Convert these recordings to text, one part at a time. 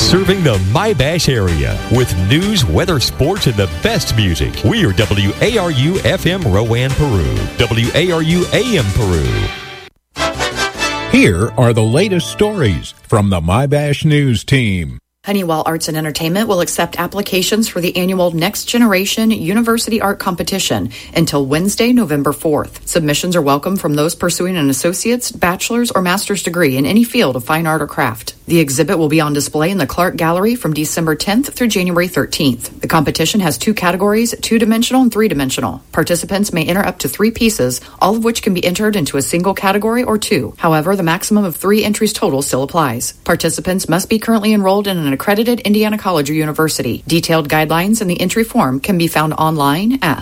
Serving the My-Bash area with news, weather, sports, and the best music. We are WARU FM Rowan, Peru. WARU AM Peru. Here are the latest stories from the My-Bash News team. Honeywell Arts and Entertainment will accept applications for the annual Next Generation University Art Competition until Wednesday, November 4th. Submissions are welcome from those pursuing an associate's, bachelor's, or master's degree in any field of fine art or craft. The exhibit will be on display in the Clark Gallery from December 10th through January 13th. The competition has two categories, two-dimensional and three-dimensional. Participants may enter up to 3 pieces, all of which can be entered into a single category or 2. However, the maximum of 3 entries total still applies. Participants must be currently enrolled in an accredited Indiana college or university. Detailed guidelines in the entry form can be found online at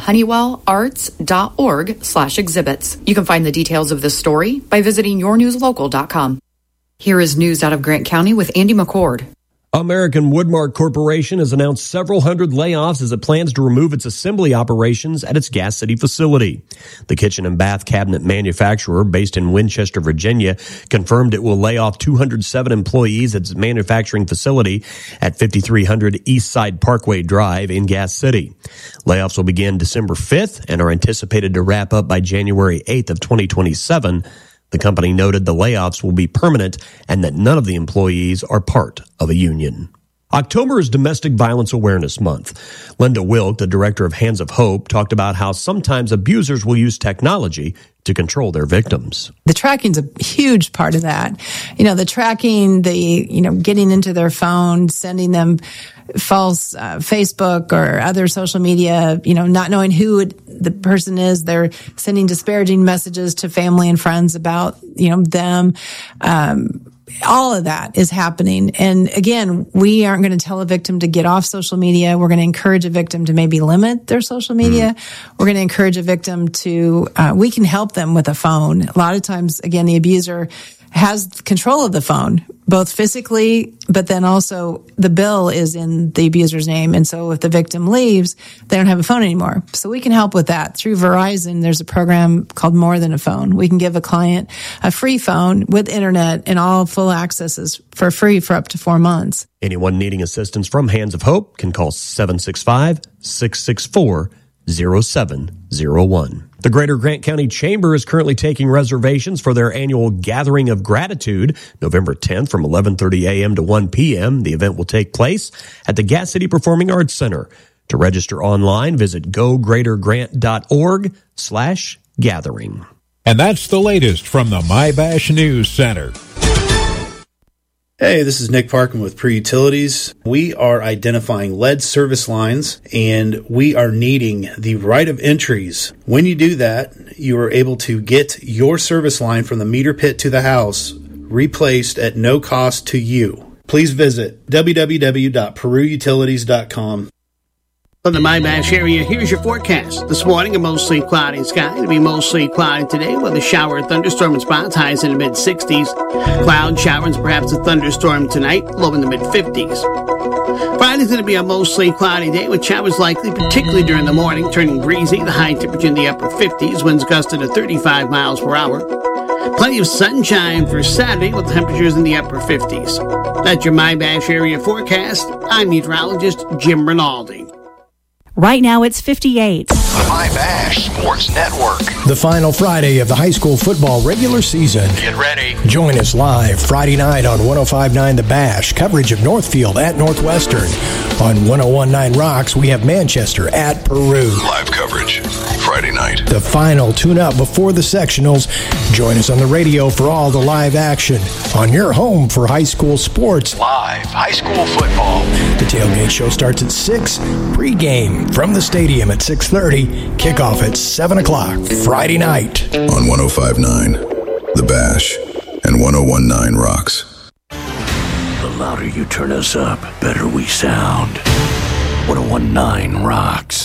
honeywellarts.org/exhibits. You can find the details of this story by visiting yournewslocal.com. Here is news out of Grant County with Andy McCord. American Woodmark Corporation has announced several hundred layoffs as it plans to remove its assembly operations at its Gas City facility. The kitchen and bath cabinet manufacturer, based in Winchester, Virginia, confirmed it will lay off 207 employees at its manufacturing facility at 5300 Eastside Parkway Drive in Gas City. Layoffs will begin December 5th and are anticipated to wrap up by January 8th of 2027. The company noted the layoffs will be permanent and that none of the employees are part of a union. October is Domestic Violence Awareness Month. Linda Wilk, the director of Hands of Hope, talked about how sometimes abusers will use technology to control their victims. The tracking's a huge part of that. The tracking, getting into their phone, sending them false Facebook or other social media, not knowing who the person is. They're sending disparaging messages to family and friends about, them. All of that is happening. And again, we aren't going to tell a victim to get off social media. We're going to encourage a victim to maybe limit their social media. We're going to encourage a victim to, we can help them with a phone. A lot of times, again, the abuser has control of the phone, both physically, but then also the bill is in the abuser's name. And so if the victim leaves, they don't have a phone anymore. So we can help with that. Through Verizon, there's a program called More Than a Phone. We can give a client a free phone with internet and all full accesses for free for up to 4 months. Anyone needing assistance from Hands of Hope can call 765-664-0701. The Greater Grant County Chamber is currently taking reservations for their annual Gathering of Gratitude, November 10th from 11:30 a.m. to 1 p.m. The event will take place at the Gas City Performing Arts Center. To register online, visit gogreatergrant.org/gathering. And that's the latest from the My-Bash News Center. Hey, this is Nick Parkin with Pre-Utilities. We are identifying lead service lines, and we are needing the right of entries. When you do that, you are able to get your service line from the meter pit to the house replaced at no cost to you. Please visit www.peruutilities.com. From the My-Bash area, here's your forecast. This morning, a mostly cloudy sky. It'll be mostly cloudy today with a shower, thunderstorm in spots, highs in the mid-60s. Cloud showers, perhaps a thunderstorm tonight, low in the mid-50s. Friday's going to be a mostly cloudy day with showers likely, particularly during the morning, turning breezy. The high temperature in the upper 50s, winds gusting to 35 miles per hour. Plenty of sunshine for Saturday with temperatures in the upper 50s. That's your My-Bash area forecast. I'm meteorologist Jim Rinaldi. Right now it's 58. The My-Bash Sports Network. The final Friday of the high school football regular season. Get ready. Join us live Friday night on 105.9 The Bash. Coverage of Northfield at Northwestern. On 101.9 Rocks, we have Manchester at Peru. Live coverage Friday night. The final tune-up before the sectionals. Join us on the radio for all the live action. On your home for high school sports. Live high school football. The tailgate show starts at 6. Pre-game from the stadium at 6:30. Kickoff at 7 o'clock Friday night. On 105.9 The Bash and 101.9 Rocks. The louder you turn us up, better we sound. 101.9 Rocks.